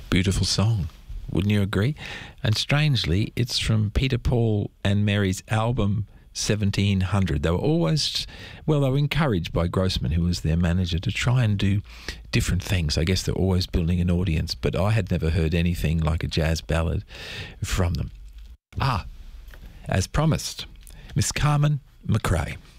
Beautiful song. Wouldn't you agree? And strangely, it's from Peter, Paul and Mary's album 1700. They were always, well, they were encouraged by Grossman, who was their manager, to try and do different things. I guess they're always building an audience, but I had never heard anything like a jazz ballad from them. As promised, Miss Carmen McRae.